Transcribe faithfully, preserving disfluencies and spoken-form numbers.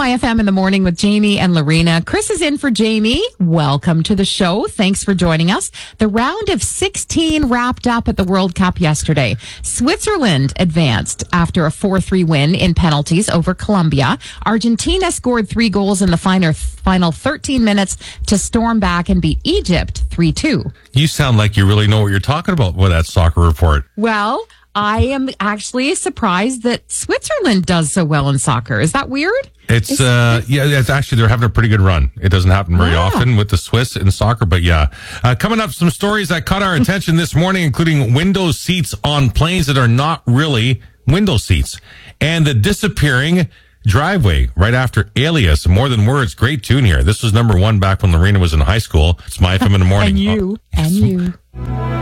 Chai F M in the morning with Jamie and Lorena. Chris is in for Jamie. Welcome to the show. Thanks for joining us. The round of sixteen wrapped up at the World Cup yesterday. Switzerland advanced after a four three win in penalties over Colombia. Argentina scored three goals in the final, final thirteen minutes to storm back and beat Egypt three two. You sound like you really know what you're talking about with that soccer report. Well, I am actually surprised that Switzerland does so well in soccer. Is that weird? It's, uh, yeah, it's actually, they're having a pretty good run. It doesn't happen very Yeah. often with the Swiss in soccer, but yeah. Uh, coming up, some stories that caught our attention this morning, including window seats on planes that are not really window seats, and the disappearing driveway right after Alias. More Than Words. Great tune here. This was number one back when Lorena was in high school. It's My F M in the morning. And you. Oh. And you.